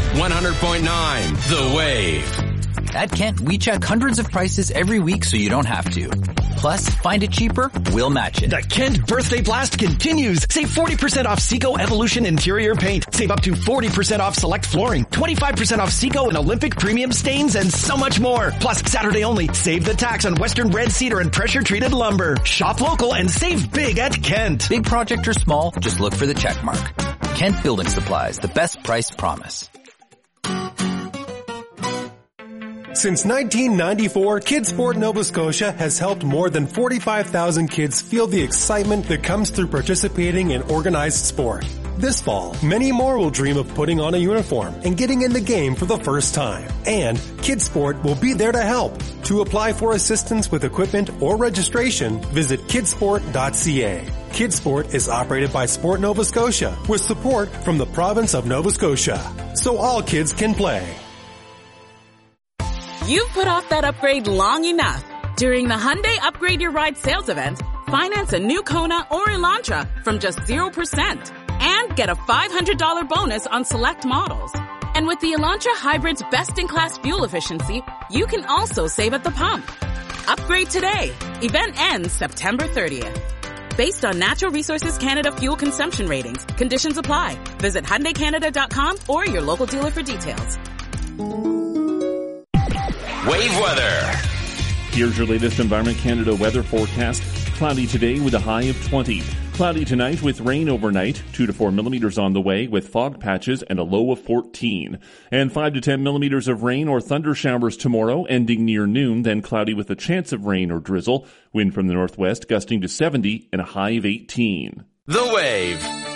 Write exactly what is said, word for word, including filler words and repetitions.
one hundred point nine The Wave. At Kent, we check hundreds of prices every week so you don't have to. Plus, find it cheaper, we'll match it. The Kent Birthday Blast continues. Save forty percent off Seco Evolution interior paint. Save up to forty percent off select flooring. twenty-five percent off Seco and Olympic premium stains and so much more. Plus, Saturday only, save the tax on Western red cedar and pressure treated lumber. Shop local and save big at Kent. Big project or small, just look for the check mark. Kent Building Supplies, the best price promise. Since nineteen ninety-four, KidSport Nova Scotia has helped more than forty-five thousand kids feel the excitement that comes through participating in organized sport. This fall, many more will dream of putting on a uniform and getting in the game for the first time. And KidSport will be there to help. To apply for assistance with equipment or registration, visit kidsport dot c a. KidSport is operated by Sport Nova Scotia with support from the province of Nova Scotia, so all kids can play. You've put off that upgrade long enough. During the Hyundai Upgrade Your Ride sales event, finance a new Kona or Elantra from just zero percent and get a five hundred dollars bonus on select models. And with the Elantra Hybrid's best-in-class fuel efficiency, you can also save at the pump. Upgrade today. Event ends September thirtieth. Based on Natural Resources Canada fuel consumption ratings, conditions apply. Visit Hyundai Canada dot com or your local dealer for details. Wave weather. Here's your latest Environment Canada weather forecast. Cloudy today with a high of twenty. Cloudy tonight with rain overnight, two to four millimeters on the way with fog patches and a low of fourteen. And five to ten millimeters of rain or thunder showers tomorrow, ending near noon, then cloudy with a chance of rain or drizzle. Wind from the northwest gusting to seventy and a high of eighteen. The Wave.